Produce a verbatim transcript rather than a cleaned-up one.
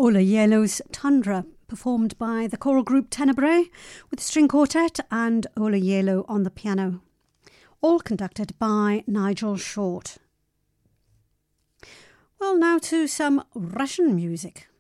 Ola Yellow's Tundra, performed by the choral group Tenebrae with string quartet and Ola Yellow on the piano, all conducted by Nigel Short. Well, now to some Russian music.